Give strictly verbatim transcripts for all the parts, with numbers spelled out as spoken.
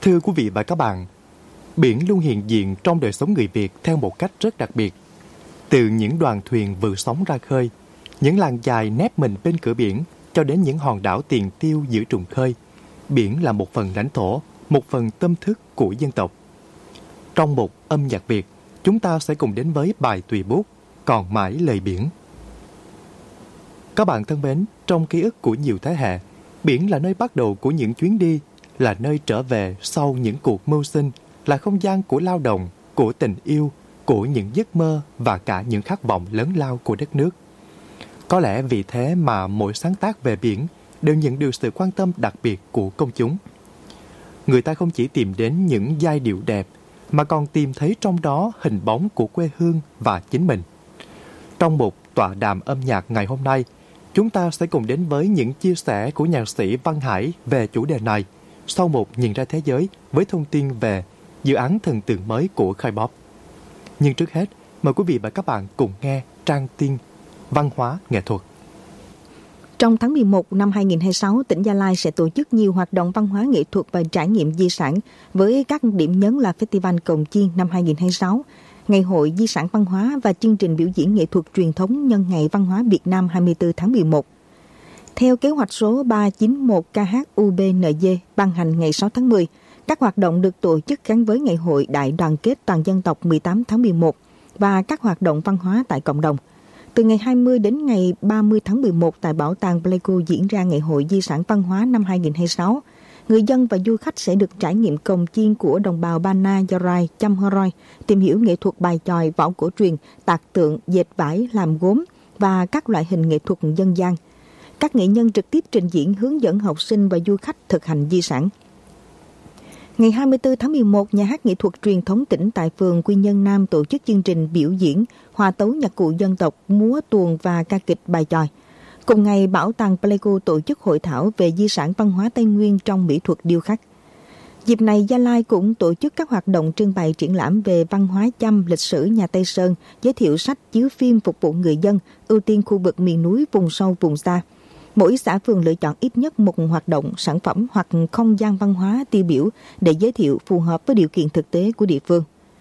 Thưa quý vị và các bạn, biển luôn hiện diện trong đời sống người Việt theo một cách rất đặc biệt. Từ những đoàn thuyền vượt sóng ra khơi, những làng chài nép mình bên cửa biển, cho đến những hòn đảo tiền tiêu giữa trùng khơi, biển là một phần lãnh thổ, một phần tâm thức của dân tộc. Trong một âm nhạc Việt, chúng ta sẽ cùng đến với bài tùy bút Còn mãi lời biển. Các bạn thân mến, trong ký ức của nhiều thế hệ, biển là nơi bắt đầu của những chuyến đi, là nơi trở về sau những cuộc mưu sinh, là không gian của lao động, của tình yêu, của những giấc mơ và cả những khát vọng lớn lao của đất nước. Có lẽ vì thế mà mỗi sáng tác về biển đều nhận được sự quan tâm đặc biệt của công chúng. Người ta không chỉ tìm đến những giai điệu đẹp, mà còn tìm thấy trong đó hình bóng của quê hương và chính mình. Trong một tọa đàm âm nhạc ngày hôm nay, chúng ta sẽ cùng đến với những chia sẻ của nhạc sĩ Văn Hải về chủ đề này, sau một nhìn ra thế giới với thông tin về dự án thần tượng mới của K-pop. Nhưng trước hết, mời quý vị và các bạn cùng nghe trang tin văn hóa nghệ thuật. Trong tháng mười một năm hai nghìn không trăm hai mươi sáu, tỉnh Gia Lai sẽ tổ chức nhiều hoạt động văn hóa nghệ thuật và trải nghiệm di sản với các điểm nhấn là Festival Cồng Chiêng năm hai nghìn không trăm hai mươi sáu, Ngày hội Di sản văn hóa và chương trình biểu diễn nghệ thuật truyền thống nhân ngày văn hóa Việt Nam hai mươi tư tháng mười một. Theo kế hoạch số ba chín một K H U B N G ban hành ngày sáu tháng mười, các hoạt động được tổ chức gắn với Ngày hội Đại đoàn kết toàn dân tộc mười tám tháng mười một và các hoạt động văn hóa tại cộng đồng. Từ ngày hai mươi đến ngày ba mươi tháng mười một tại Bảo tàng Pleiku diễn ra Ngày hội Di sản văn hóa năm hai nghìn không trăm hai mươi sáu. Người dân và du khách sẽ được trải nghiệm cồng chiêng của đồng bào Ba Na, Yarai, Chăm Horoi, tìm hiểu nghệ thuật bài chòi, võ cổ truyền, tạc tượng, dệt vải, làm gốm và các loại hình nghệ thuật dân gian. Các nghệ nhân trực tiếp trình diễn hướng dẫn học sinh và du khách thực hành di sản. Ngày hai mươi tư tháng mười một, Nhà hát nghệ thuật truyền thống tỉnh tại phường Quy Nhơn Nam tổ chức chương trình biểu diễn hòa tấu nhạc cụ dân tộc, múa tuồng và ca kịch bài chòi. Cùng ngày, Bảo tàng Pleiku tổ chức hội thảo về di sản văn hóa Tây Nguyên trong mỹ thuật điêu khắc. Dịp này, Gia Lai cũng tổ chức các hoạt động trưng bày triển lãm về văn hóa Chăm, lịch sử nhà Tây Sơn, giới thiệu sách, chiếu phim phục vụ người dân, ưu tiên khu vực miền núi, vùng sâu, vùng xa. Mỗi xã phường lựa chọn ít nhất một hoạt động, sản phẩm hoặc không gian văn hóa tiêu biểu để giới thiệu phù hợp với điều kiện thực tế của địa phương.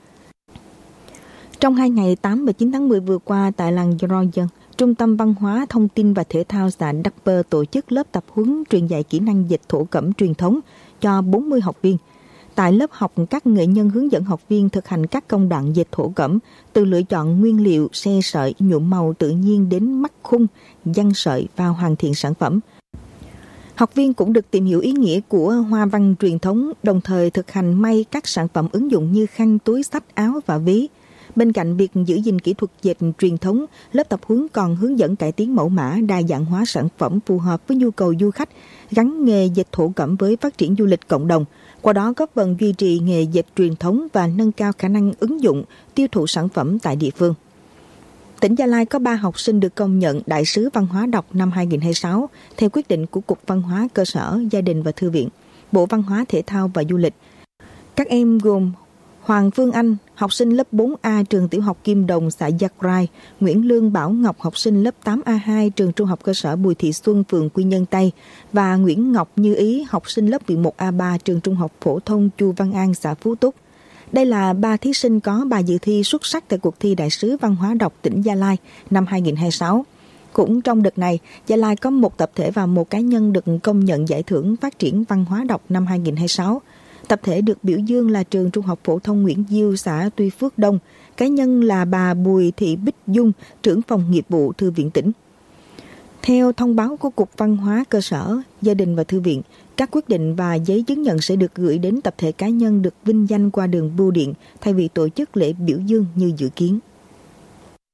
Trong hai ngày tám và chín tháng mười vừa qua tại làng Royan, Trung tâm Văn hóa, Thông tin và Thể thao xã Đắc Pơ tổ chức lớp tập huấn truyền dạy kỹ năng dệt thổ cẩm truyền thống cho bốn mươi học viên. Tại lớp học, các nghệ nhân hướng dẫn học viên thực hành các công đoạn dệt thổ cẩm, từ lựa chọn nguyên liệu, xe sợi, nhuộm màu tự nhiên đến mắc khung, giăng sợi và hoàn thiện sản phẩm. Học viên cũng được tìm hiểu ý nghĩa của hoa văn truyền thống, đồng thời thực hành may các sản phẩm ứng dụng như khăn, túi, xách, áo và ví. Bên cạnh việc giữ gìn kỹ thuật dệt truyền thống, lớp tập huấn còn hướng dẫn cải tiến mẫu mã, đa dạng hóa sản phẩm phù hợp với nhu cầu du khách, gắn nghề dệt thổ cẩm với phát triển du lịch cộng đồng, qua đó góp phần duy trì nghề dệt truyền thống và nâng cao khả năng ứng dụng, tiêu thụ sản phẩm tại địa phương. Tỉnh Gia Lai có ba học sinh được công nhận Đại sứ Văn hóa đọc năm hai nghìn không trăm hai mươi sáu theo quyết định của Cục Văn hóa Cơ sở, Gia đình và Thư viện, Bộ Văn hóa Thể thao và Du lịch. Các em gồm Hoàng Phương Anh, học sinh lớp bốn A trường tiểu học Kim Đồng, xã Giặc Rai; Nguyễn Lương Bảo Ngọc, học sinh lớp tám A hai trường trung học cơ sở Bùi Thị Xuân, phường Quy Nhơn Tây; và Nguyễn Ngọc Như Ý, học sinh lớp mười một A ba trường trung học phổ thông Chu Văn An, xã Phú Túc. Đây là ba thí sinh có bài dự thi xuất sắc tại cuộc thi Đại sứ Văn hóa đọc tỉnh Gia Lai năm hai nghìn không trăm hai mươi sáu. Cũng trong đợt này, Gia Lai có một tập thể và một cá nhân được công nhận giải thưởng phát triển văn hóa đọc năm hai nghìn không trăm hai mươi sáu. Tập thể được biểu dương là trường trung học phổ thông Nguyễn Diêu, xã Tuy Phước Đông. Cá nhân là bà Bùi Thị Bích Dung, trưởng phòng nghiệp vụ Thư viện tỉnh. Theo thông báo của Cục Văn hóa Cơ sở, Gia đình và Thư viện, các quyết định và giấy chứng nhận sẽ được gửi đến tập thể cá nhân được vinh danh qua đường bưu điện thay vì tổ chức lễ biểu dương như dự kiến.